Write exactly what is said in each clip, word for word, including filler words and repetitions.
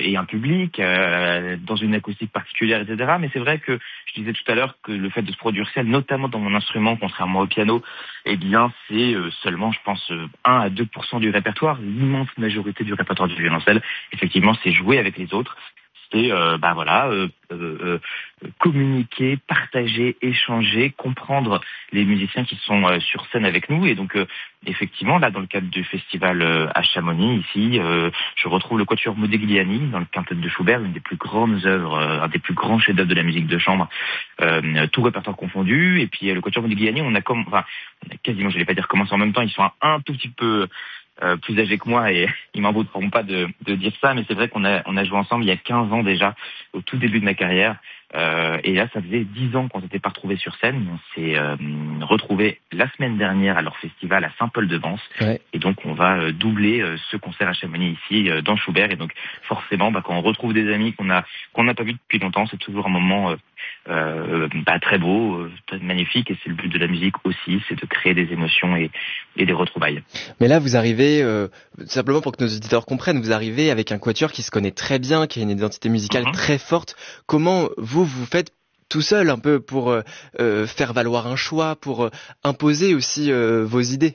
et un public, euh, dans une acoustique particulière, et cetera. Mais c'est vrai que je disais tout à l'heure que le fait de se produire seul, notamment dans mon instrument, contrairement au piano, eh bien c'est euh, seulement, je pense, euh, un à deux pour cent du répertoire. L'immense majorité du répertoire du violoncelle, effectivement, c'est jouer avec les autres. C'est euh, bah voilà, euh, euh, euh, communiquer, partager, échanger, comprendre les musiciens qui sont euh, sur scène avec nous. Et donc euh, effectivement, là, dans le cadre du festival euh, à Chamonix, ici, euh, je retrouve le Quatuor Modigliani dans le quintet de Schubert, une des plus grandes œuvres, euh, un des plus grands chefs-d'œuvre de la musique de chambre, euh, tout répertoire confondu. Et puis euh, le Quatuor Modigliani, on a comme, enfin, on a quasiment, je vais pas dire commencé en même temps, ils sont un, un tout petit peu Euh, plus âgés que moi et ils m'en voudront pas de, de dire ça, mais c'est vrai qu'on a, on a joué ensemble il y a quinze ans déjà, au tout début de ma carrière. Euh, et là, ça faisait dix ans qu'on s'était pas retrouvés sur scène. On s'est euh, retrouvés la semaine dernière à leur festival à Saint-Paul-de-Vence. Ouais. Et donc, on va euh, doubler euh, ce concert à Chamonix ici, euh, dans Schubert. Et donc, forcément, bah, quand on retrouve des amis qu'on a qu'on n'a pas vus depuis longtemps, c'est toujours un moment euh, euh, bah, très beau, euh, magnifique. Et c'est le but de la musique aussi, c'est de créer des émotions et, et des retrouvailles. Mais là, vous arrivez, euh, simplement pour que nos auditeurs comprennent, vous arrivez avec un quatuor qui se connaît très bien, qui a une identité musicale mm-hmm. très forte. Comment vous, vous faites tout seul un peu pour euh, euh, faire valoir un choix, pour euh, imposer aussi euh, vos idées?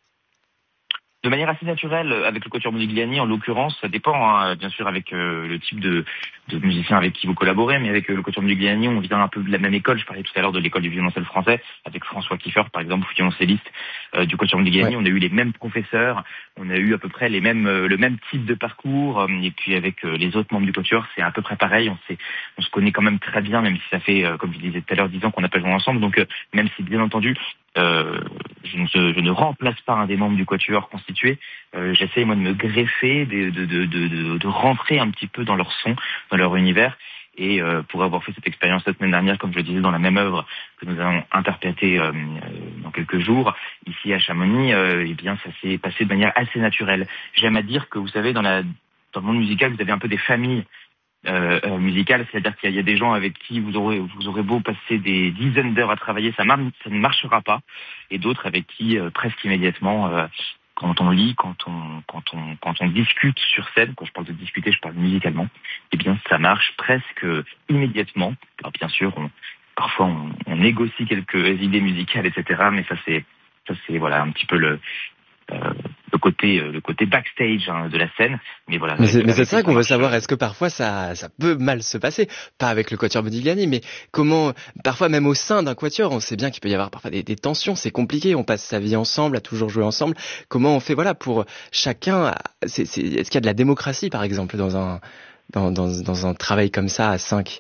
De manière assez naturelle, avec le Quatuor Modigliani, en l'occurrence, ça dépend, hein, bien sûr, avec euh, le type de, de musicien avec qui vous collaborez, mais avec euh, le Quatuor Modigliani, on vient un peu de la même école. Je parlais tout à l'heure de l'école du violoncelle français, avec François Kiefer, par exemple, violoncelliste euh, du Quatuor Modigliani. Ouais. On a eu les mêmes professeurs, on a eu à peu près les mêmes, euh, le même type de parcours, euh, et puis avec euh, les autres membres du Quatuor, c'est à peu près pareil. On, sait, on se connaît quand même très bien, même si ça fait, euh, comme je disais tout à l'heure, dix ans qu'on n'a pas joué ensemble. Donc, euh, même si, bien entendu, Euh, je, ne, je ne remplace pas un des membres du Quatuor constitué. Euh, j'essaye moi de me greffer, de, de, de, de, de rentrer un petit peu dans leur son, dans leur univers. Et euh, pour avoir fait cette expérience la semaine dernière, comme je le disais, dans la même œuvre que nous allons interpréter euh, dans quelques jours ici à Chamonix, euh, eh bien ça s'est passé de manière assez naturelle. J'aime à dire que vous savez, dans, la, dans le monde musical, vous avez un peu des familles. Euh, euh, musicale, c'est-à-dire qu'il y a, il y a des gens avec qui vous aurez, vous aurez beau passer des dizaines d'heures à travailler, ça, mar- ça ne marchera pas, et d'autres avec qui euh, presque immédiatement, euh, quand on lit, quand on, quand on, quand on discute sur scène, quand je parle de discuter, je parle musicalement, eh bien ça marche presque immédiatement. Alors bien sûr, on, parfois on, on négocie quelques idées musicales, et cetera. Mais ça c'est, ça c'est voilà un petit peu le Euh, le côté euh, le côté backstage hein, de la scène, mais voilà. Mais c'est, mais c'est ça qu'on veut savoir. Est-ce que parfois ça ça peut mal se passer, pas avec le Quatuor Modigliani, mais comment parfois même au sein d'un quatuor, on sait bien qu'il peut y avoir parfois des, des tensions, c'est compliqué. On passe sa vie ensemble, à toujours jouer ensemble. Comment on fait voilà pour chacun c'est, c'est, est-ce qu'il y a de la démocratie par exemple dans un dans dans, dans un travail comme ça à cinq?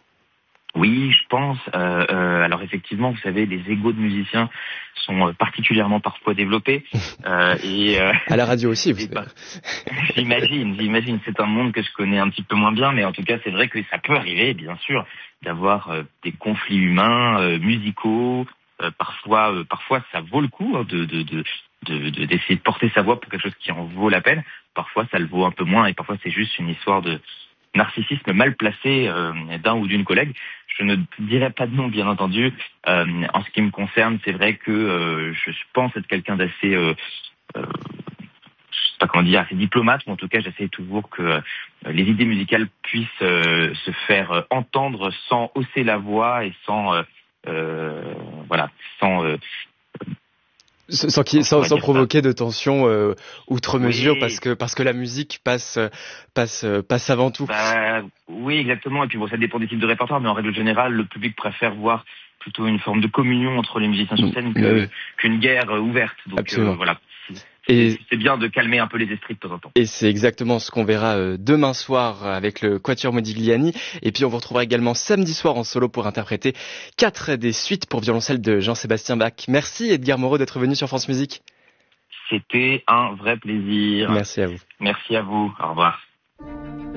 Oui, je pense. Euh, euh, alors effectivement, vous savez, les égos de musiciens sont particulièrement parfois développés. Euh, et euh, à la radio aussi, vous savez. Bah, j'imagine, j'imagine. C'est un monde que je connais un petit peu moins bien, mais en tout cas, c'est vrai que ça peut arriver, bien sûr, d'avoir euh, des conflits humains, euh, musicaux. Euh, parfois, euh, parfois, ça vaut le coup hein, de, de, de, de, de d'essayer de porter sa voix pour quelque chose qui en vaut la peine. Parfois, ça le vaut un peu moins, et parfois, c'est juste une histoire de narcissisme mal placé euh, d'un ou d'une collègue. Je ne dirai pas de nom, bien entendu. Euh, en ce qui me concerne, c'est vrai que euh, je pense être quelqu'un d'assez, euh, euh, je sais pas comment dire, assez diplomate, mais en tout cas, j'essaie toujours que euh, les idées musicales puissent euh, se faire entendre sans hausser la voix et sans, euh, euh, voilà, sans euh, Sans, sans, sans provoquer de tension euh, outre mesure, oui. parce que parce que la musique passe passe passe avant tout. Bah, oui, exactement. Et puis bon, ça dépend des types de répertoire, mais en règle générale, le public préfère voir plutôt une forme de communion entre les musiciens sur scène que, oui. qu'une guerre ouverte. Donc Absolument. Euh, voilà. Et c'est bien de calmer un peu les esprits de temps en temps. Et c'est exactement ce qu'on verra euh, demain soir avec le Quatuor Modigliani. Et puis on vous retrouvera également samedi soir en solo pour interpréter quatre des suites pour violoncelle de Jean-Sébastien Bach. Merci Edgar Moreau d'être venu sur France Musique. C'était un vrai plaisir. Merci à vous. Merci à vous. Au revoir.